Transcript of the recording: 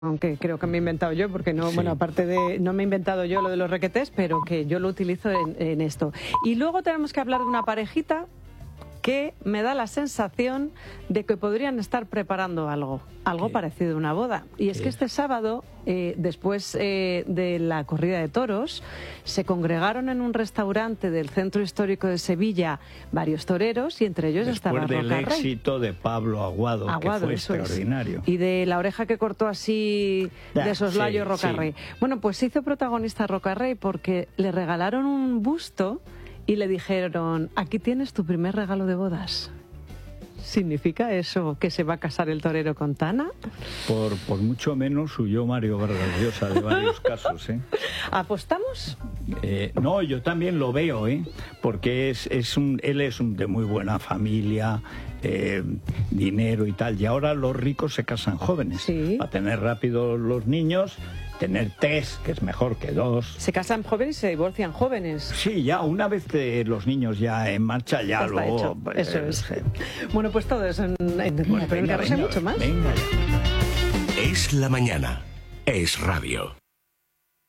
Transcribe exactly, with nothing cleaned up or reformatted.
aunque creo que me he inventado yo, porque no, Sí. bueno, aparte de, no me he inventado yo lo de los requetés, pero que yo lo utilizo en, en esto. Y luego tenemos que hablar de una parejita que me da la sensación de que podrían estar preparando algo, algo ¿Qué? parecido a una boda. Y es ¿Qué? que este sábado, eh, después eh, de la corrida de toros, se congregaron en un restaurante del Centro Histórico de Sevilla varios toreros, y entre ellos estaba Después del Roca Rey. éxito de Pablo Aguado, Aguado, que fue eso es. extraordinario. Y de la oreja que cortó así Ya, de soslayo sí, Roca sí. Rey. Bueno, pues se hizo protagonista Roca Rey porque le regalaron un busto y le dijeron: aquí tienes tu primer regalo de bodas. ¿Significa eso que se va a casar el torero con Tana? Por, por mucho menos huyó Mario Vargas Llosa de varios casos, ¿eh? ¿Apostamos? Eh, no, yo también lo veo, ¿eh? Porque es, es un, él es un de muy buena familia, eh, dinero y tal. Y ahora los ricos se casan jóvenes. Sí. Para tener rápido los niños, tener tres, que es mejor que dos. Se casan jóvenes y se divorcian jóvenes. Sí, ya una vez de los niños ya en marcha, ya Ya está luego... hecho. pues, Eso es. eh, Bueno, pues todo eso en, en, bueno, en venga, Carrusel, venga, mucho más. venga ya. Es la mañana. Es radio.